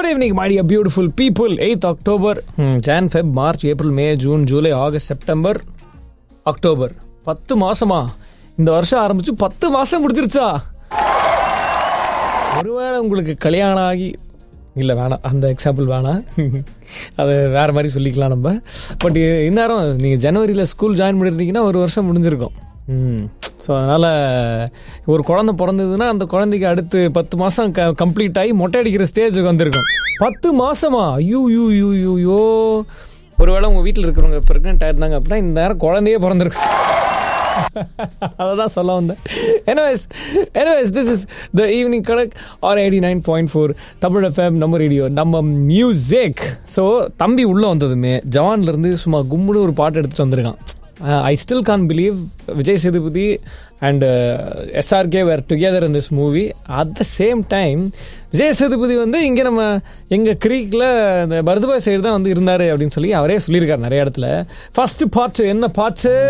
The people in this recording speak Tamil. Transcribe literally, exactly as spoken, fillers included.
Good evening, my dear beautiful people. eighth October, Jan, Feb, March, April, May, June, July, August, September, October. பத்து மாசமா இந்த வருஷம் ஆரம்பிச்சு பத்து மாசம் முடிஞ்சிருச்சா? ஒருவேளை உங்களுக்கு கல்யாணம் ஆகி இல்லை வேணாம், அந்த எக்ஸாம்பிள் வேணாம், அது வேறு மாதிரி சொல்லிக்கலாம் நம்ம. பட் இந்நேரம் நீங்கள் ஜனவரியில் ஸ்கூல் ஜாயின் பண்ணியிருந்தீங்கன்னா ஒரு வருஷம் முடிஞ்சிருக்கும். ம் ஸோ அதனால் ஒரு குழந்தை பிறந்ததுன்னா அந்த குழந்தைக்கு அடுத்து பத்து மாதம் க கம்ப்ளீட் ஆகி மொட்டை அடிக்கிற ஸ்டேஜுக்கு வந்திருக்கும். பத்து மாதமா? ஐயோ யூ யூ யூ யோ ஒருவேளை உங்கள் வீட்டில் இருக்கிறவங்க ப்ரெக்னென்ட் ஆயிருந்தாங்க அப்படின்னா இந்த நேரம் குழந்தையே பிறந்திருக்கு. அதை தான் சொல்ல வந்தேன். Anyways anyways this is the evening connect R eighty nine point four Tamil FM, நம்ம ரேடியோ, நம்ம மியூசிக். ஸோ தம்பி உள்ளே வந்ததுமே ஜவான்லேருந்து சும்மா கும்முன்னு ஒரு பாட்டு எடுத்துகிட்டு வந்திருக்கான். I still can't believe Vijay Sethupathi and uh, S R K were together in this movie. At the same time, Vijay Sethupathi வந்து இங்கே நம்ம எங்கள் க்ரீக்கில் இந்த பரதுபாய் சைடு தான் வந்து இருந்தார் அப்படின்னு சொல்லி அவரே சொல்லியிருக்காரு நிறைய இடத்துல. ஃபர்ஸ்ட் பார்ட் என்ன பார்ட்ஸு